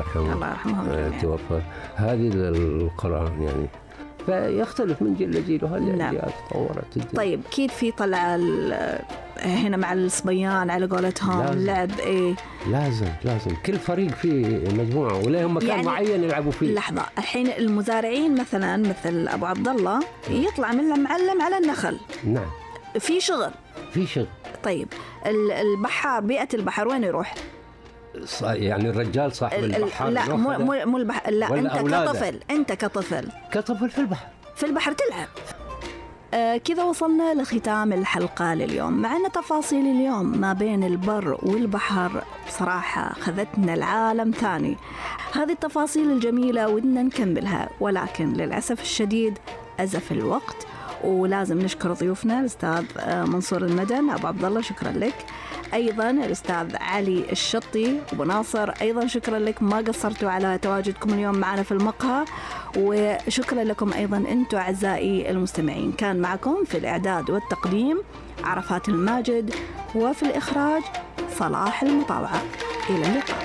يرحمه الله يرحمه توفى. هذه القرآن يعني فيختلف من جيل لجيل، وهذه الأجيال تطورت الدنيا. طيب كيف في طلعة هنا مع الصبيان على قولتهم لعب لازم كل فريق فيه مجموعة ولهم مكان يعني معين يلعبوا فيه. لحظة، الحين المزارعين مثلا مثل أبو عبد الله يطلع منه معلم على النخل. نعم في شغل. طيب البحار، بيئة البحر وين يروح؟ يعني الرجال صاحب البحر؟ لا مو البحر، لا أنت كطفل في البحر تلعب. كذا وصلنا لختام الحلقة لليوم. مع أن تفاصيل اليوم ما بين البر والبحر بصراحة خذتنا لعالم ثاني. هذه التفاصيل الجميلة ودنا نكملها، ولكن للأسف الشديد أزف الوقت. ولازم نشكر ضيوفنا الأستاذ منصور المدن أبو عبد الله، شكرا لك. أيضا الأستاذ علي الشطي أبو ناصر، أيضا شكرا لك، ما قصرتوا على تواجدكم اليوم معنا في المقهى. وشكرا لكم أيضا أنتم أعزائي المستمعين. كان معكم في الإعداد والتقديم عرفات الماجد، وفي الإخراج صلاح المطاوعة. إلى اللقاء.